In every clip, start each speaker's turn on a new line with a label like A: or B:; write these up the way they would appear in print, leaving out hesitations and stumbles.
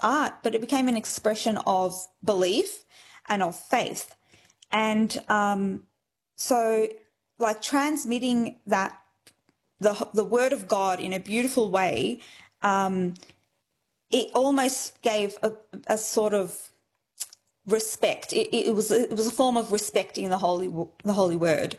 A: art, but it became an expression of belief and of faith. And so, like, transmitting that the word of God in a beautiful way, it almost gave a sort of respect. It was a form of respecting the holy word.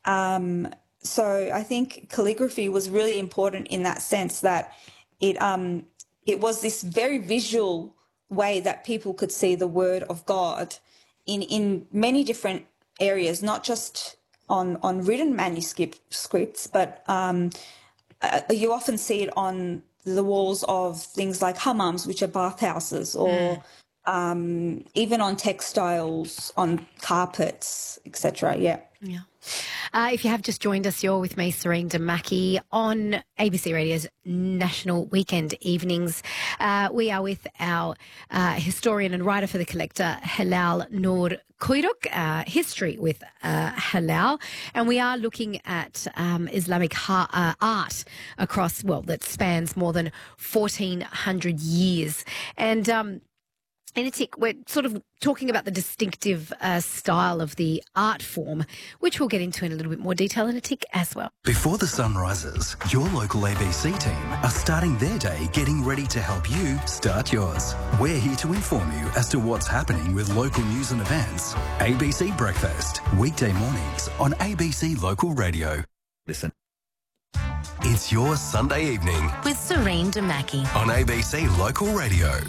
A: So I think calligraphy was really important in that sense, that it was this very visual way that people could see the word of God in many different areas, not just on written manuscripts, but you often see it on the walls of things like hammams, which are bathhouses, or even on textiles, on carpets, etc. Yeah.
B: Yeah. If you have just joined us, you're with me, Serene Damaki, on ABC Radio's National Weekend Evenings. We are with our historian and writer for The Collector, Hilal Noor Kuyruk, History with Hilal, and we are looking at Islamic art across, well, that spans more than 1,400 years. And in a tick, we're sort of talking about the distinctive style of the art form, which we'll get into in a little bit more detail in a tick as well.
C: Before the sun rises, your local ABC team are starting their day getting ready to help you start yours. We're here to inform you as to what's happening with local news and events. ABC Breakfast, weekday mornings on ABC Local Radio.
D: Listen.
C: It's your Sunday evening
E: with Serene Damaki
C: on ABC Local Radio.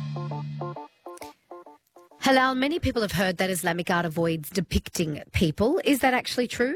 B: Hilal, many people have heard that Islamic art avoids depicting people. Is that actually true?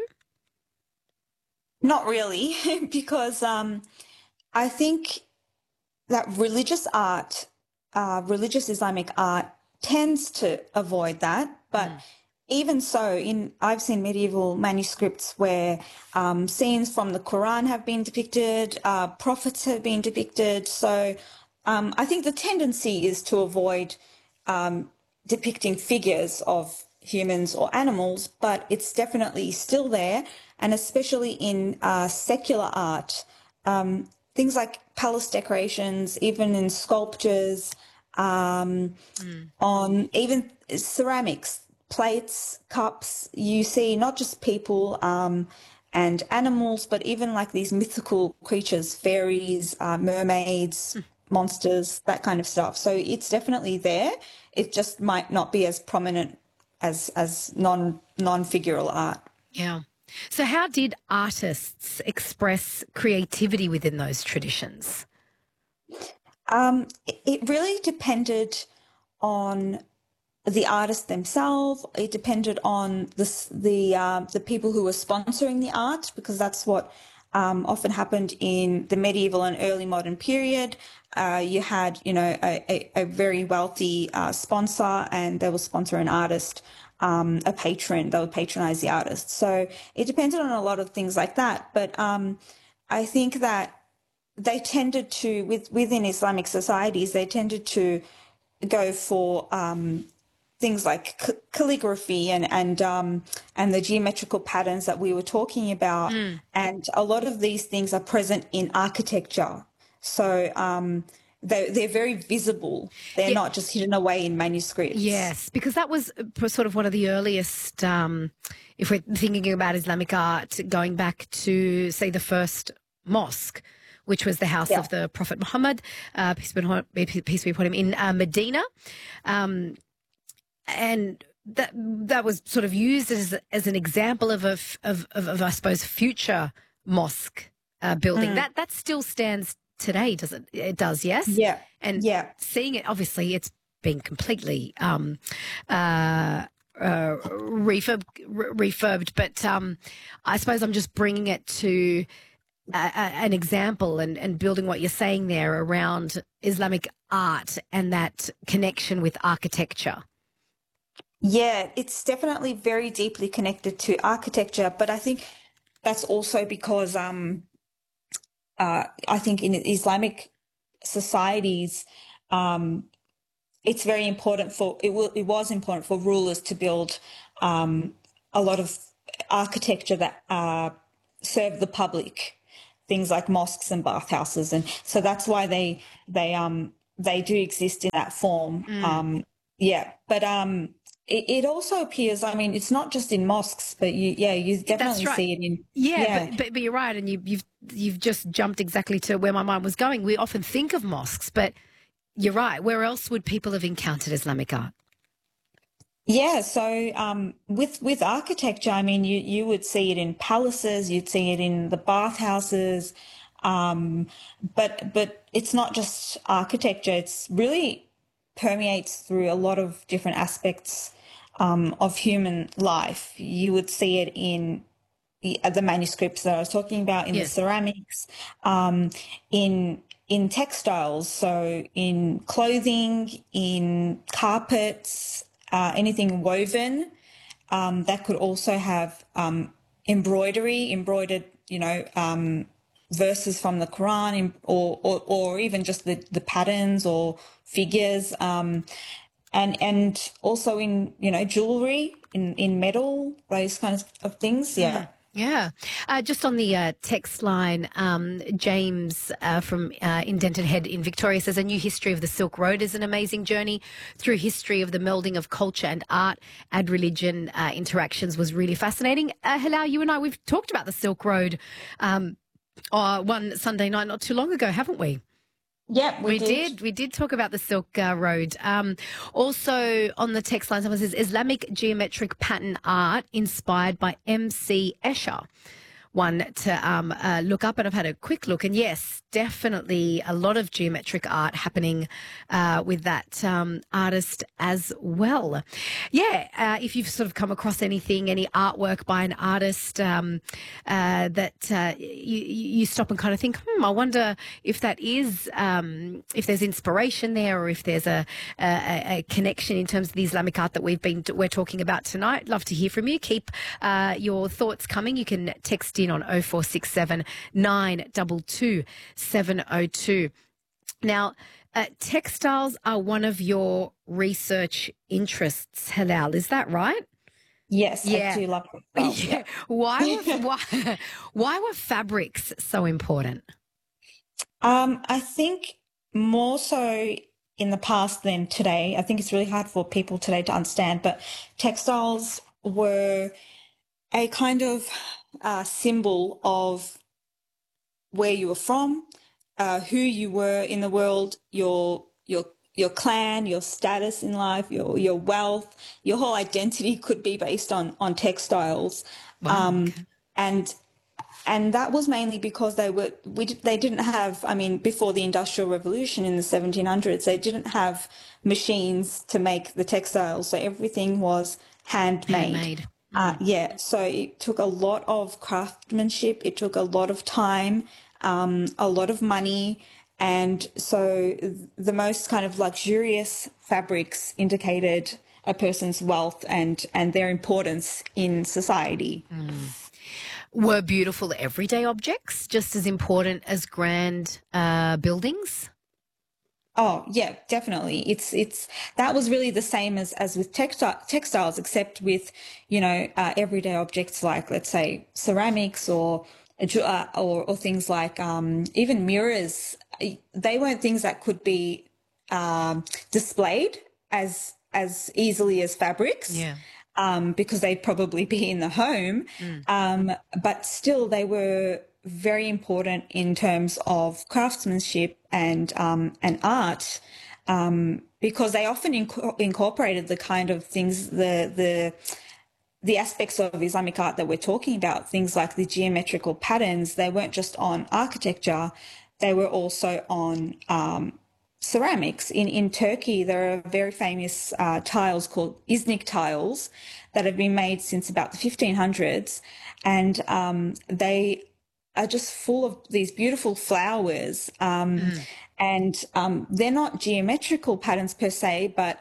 A: Not really, because I think that religious art, religious Islamic art, tends to avoid that. But even so, I've seen medieval manuscripts where scenes from the Quran have been depicted, prophets have been depicted. So I think the tendency is to avoid depicting figures of humans or animals, but it's definitely still there, and especially in secular art, things like palace decorations, even in sculptures, on even ceramics, plates, cups, you see not just people and animals, but even like these mythical creatures, fairies, mermaids, monsters, that kind of stuff. So it's definitely there. It just might not be as prominent as non-figural art.
B: Yeah. So how did artists express creativity within those traditions?
A: It really depended on the artists themselves. It depended on the people who were sponsoring the art, because that's what often happened in the medieval and early modern period. You had, a very wealthy sponsor, and they will sponsor an artist, a patron. They would patronize the artist. So it depended on a lot of things like that. But I think that they tended to, within Islamic societies, they tended to go for things like calligraphy and the geometrical patterns that we were talking about. And a lot of these things are present in architecture. So they're very visible. They're not just hidden away in manuscripts.
B: Yes, because that was sort of one of the earliest, if we're thinking about Islamic art, going back to, say, the first mosque, which was the house of the Prophet Muhammad, peace be upon him, in Medina. And that was sort of used as an example of I suppose, future mosque building. That still stands today, does it? It does, yes?
A: Yeah.
B: And seeing it, obviously, it's been completely refurbed. But I suppose I'm just bringing it to an example and building what you're saying there around Islamic art and that connection with architecture.
A: Yeah, it's definitely very deeply connected to architecture, but I think that's also because I think in Islamic societies, it's very important it was important for rulers to build a lot of architecture that served the public, things like mosques and bathhouses, and so that's why they they do exist in that form. Yeah, but it also appears. I mean, it's not just in mosques, but you definitely see it in.
B: Yeah, but you're right, and you've just jumped exactly to where my mind was going. We often think of mosques, but you're right. Where else would people have encountered Islamic art?
A: Yeah, so with architecture, I mean, you would see it in palaces, you'd see it in the bathhouses, but it's not just architecture. It's really permeates through a lot of different aspects of human life. You would see it in the manuscripts that I was talking about, in the ceramics, in textiles, so in clothing, in carpets, anything woven, that could also have embroidered, verses from the Quran, or even just the patterns or figures, and also in jewelry, in metal, those kinds of things. Yeah.
B: Yeah. Just on the text line, James from Indented Head in Victoria says, a new history of the Silk Road is an amazing journey through history of the melding of culture and art and religion interactions was really fascinating. Hilal, you and I, we've talked about the Silk Road one Sunday night not too long ago, haven't we?
A: Yeah, we did.
B: We did talk about the Silk Road. Also on the text line, someone says Islamic geometric pattern art inspired by M.C. Escher. One to look up, and I've had a quick look, and yes, definitely a lot of geometric art happening with that artist as well. Yeah, if you've sort of come across anything, any artwork by an artist that you stop and kind of think, I wonder if that is, if there's inspiration there, or if there's a connection in terms of the Islamic art that we're talking about tonight. Love to hear from you. Keep your thoughts coming. You can text in on 0467 922 702. Now, textiles are one of your research interests, Hilal. Is that right?
A: Yes, I do love textiles.
B: Yeah. Why were fabrics so important?
A: I think more so in the past than today. I think it's really hard for people today to understand, but textiles were a kind of symbol of where you were from, who you were in the world, your clan, your status in life, your wealth, your whole identity could be based on textiles.
B: Wow, okay.
A: And that was mainly because they didn't have, I mean, before the Industrial Revolution in the 1700s, they didn't have machines to make the textiles, so everything was handmade. So it took a lot of craftsmanship, it took a lot of time, a lot of money, and so the most kind of luxurious fabrics indicated a person's wealth and their importance in society.
B: Were beautiful everyday objects just as important as grand buildings?
A: Oh, yeah, definitely. It's that was really the same as with textiles, except with, everyday objects like, let's say, ceramics or things like even mirrors. They weren't things that could be displayed as easily as fabrics.
B: Yeah.
A: Because they'd probably be in the home. But still they were very important in terms of craftsmanship and art, because they often incorporated the kind of things, the aspects of Islamic art that we're talking about, things like the geometrical patterns. They weren't just on architecture, they were also on ceramics. In Turkey, there are very famous tiles called Iznik tiles that have been made since about the 1500s, and they are just full of these beautiful flowers. And they're not geometrical patterns per se, but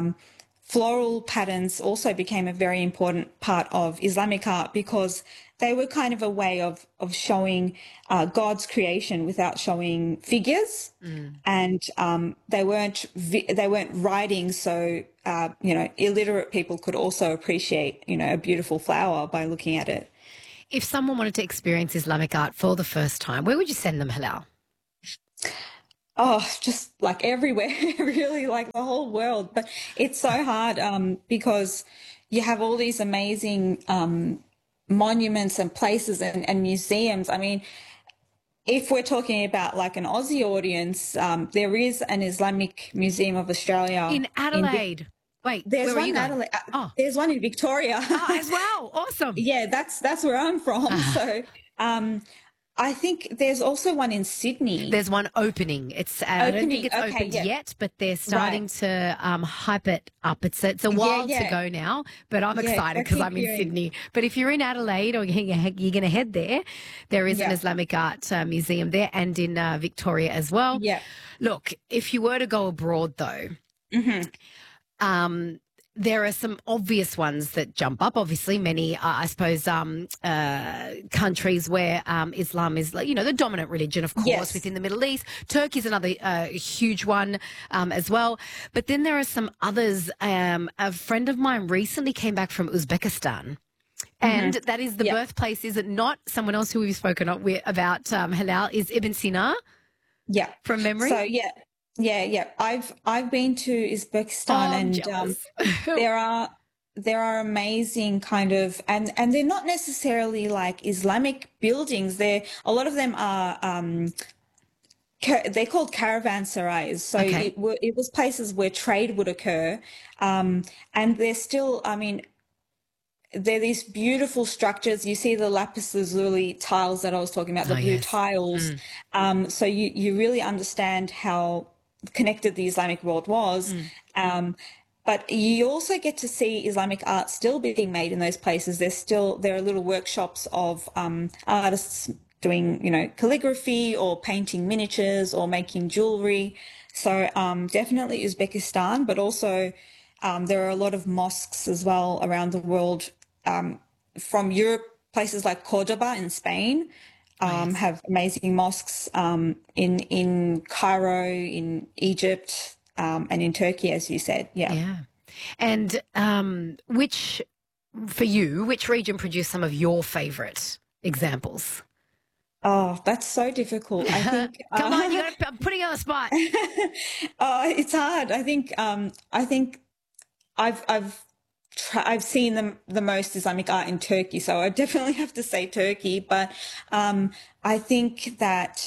A: floral patterns also became a very important part of Islamic art, because they were kind of a way of showing God's creation without showing figures, and they weren't writing, so illiterate people could also appreciate a beautiful flower by looking at it.
B: If someone wanted to experience Islamic art for the first time, where would you send them, Hilal?
A: Oh, just like everywhere, really, like the whole world. But it's so hard because you have all these amazing monuments and places and museums. I mean, if we're talking about like an Aussie audience, there is an Islamic Museum of Australia
B: In
A: in Vic.
B: Adelaide. Wait,
A: There's
B: where are
A: one
B: you
A: in
B: going?
A: Adelaide.
B: Oh,
A: There's one in Victoria.
B: as well. Awesome.
A: Yeah, that's where I'm from. So, um, I think there's also one in Sydney
B: There's one opening. It's I don't think
A: opening.
B: it's
A: Okay,
B: opened
A: yeah,
B: yet, but they're
A: right.
B: starting to hype it up. It's a
A: Yeah,
B: while to
A: yeah,
B: go now, but I'm
A: yeah. 'Cause
B: excited
A: I
B: because
A: keep
B: I'm in
A: hearing.
B: Sydney. But if you're in Adelaide or you're going to head there, there is an
A: Yeah,
B: Islamic art museum there, and in Victoria as well.
A: yeah.
B: Look, if you were to go abroad, though.
A: Hmm.
B: Um, there are some obvious ones that jump up. Obviously, many, I suppose, countries where Islam is, like, the dominant religion, of course,
A: Yes.
B: within the Middle East. Turkey's another huge one as well. But then there are some others. A friend of mine recently came back from Uzbekistan. And
A: Hmm.
B: that is the
A: Yeah,
B: birthplace, is it not? Someone else who we've spoken about halal is Ibn Sina
A: yeah.
B: from
A: So
B: memory.
A: yeah, yeah, yeah. I've been to Uzbekistan,
B: Oh, I'm
A: and
B: jealous.
A: there are amazing kind of, and they're not necessarily like Islamic buildings. They're a lot of them are they're called caravanserais. So
B: Okay.
A: it was places where trade would occur, and they're still. I mean, they're these beautiful structures. You see the lapis lazuli tiles that I was talking about,
B: Oh,
A: the blue
B: yes.
A: tiles.
B: Mm.
A: So you really understand how connected the Islamic world was.
B: Mm.
A: Um, but you also get to see Islamic art still being made in those places. There are little workshops of artists doing, calligraphy or painting miniatures or making jewelry. So definitely Uzbekistan, but also there are a lot of mosques as well around the world, from Europe. Places like Cordoba in Spain
B: Oh, yes.
A: have amazing mosques, in Cairo, in Egypt, and in Turkey, as you said. Yeah.
B: Yeah. And which region produced some of your favorite examples?
A: Oh, that's so difficult. I think
B: Come on, I'm putting you on the spot.
A: it's hard. I think I've seen the most Islamic art in Turkey, so I definitely have to say Turkey. But I think that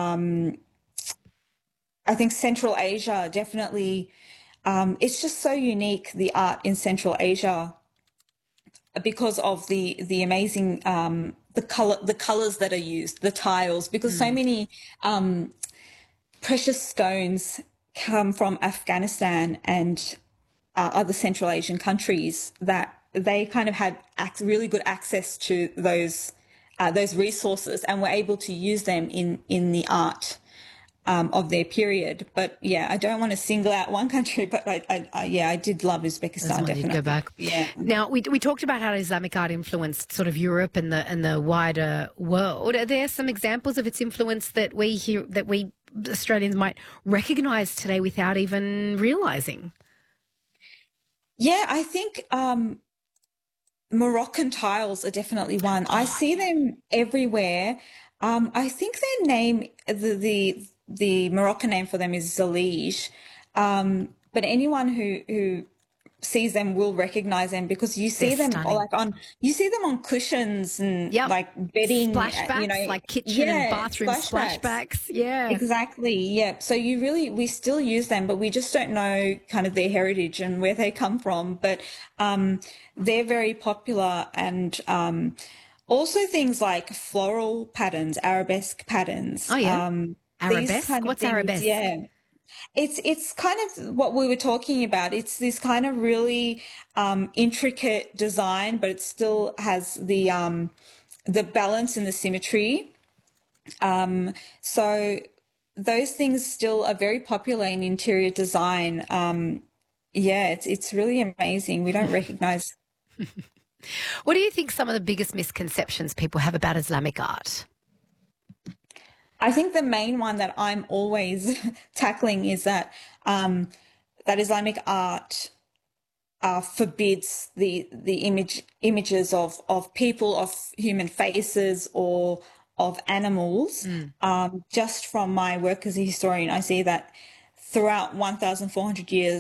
A: I think Central Asia definitely. It's just so unique, the art in Central Asia, because of the amazing the colors that are used, the tiles, because so
B: Mm,
A: many precious stones come from Afghanistan and other Central Asian countries, that they kind of had really good access to those resources and were able to use them in the art of their period. But yeah, I don't want to single out one country, but yeah, I did love
B: that's
A: Uzbekistan,
B: why you'd go
A: definitely.
B: back.
A: Yeah.
B: Now we talked about how Islamic art influenced sort of Europe and the wider world. Are there some examples of its influence that we Australians might recognise today without even realising?
A: Yeah, I think Moroccan tiles are definitely one. I
B: Oh,
A: see them everywhere. I think their name, the Moroccan name for them is Zalige. But anyone who sees them will recognize them, because
B: they're stunning.
A: you see them on cushions and
B: Yep.
A: like bedding,
B: Splashbacks, like kitchen and
A: yeah,
B: bathroom
A: splashbacks.
B: splashbacks. Yeah.
A: Exactly. Yeah. So we still use them, but we just don't know kind of their heritage and where they come from. But they're very popular, and also things like floral patterns, arabesque patterns,
B: Oh, yeah.
A: these
B: Arabesque?
A: kind of
B: What's
A: things.
B: arabesque?
A: Yeah. It's kind of what we were talking about. It's this kind of really intricate design, but it still has the balance and the symmetry. So those things still are very popular in interior design. Yeah, it's really amazing. We don't recognize.
B: What do you think some of the biggest misconceptions people have about Islamic art?
A: I think the main one that I'm always tackling is that that Islamic art forbids the images of people, of human faces, or of animals. Just from my work as a historian, I see that throughout 1,400 years,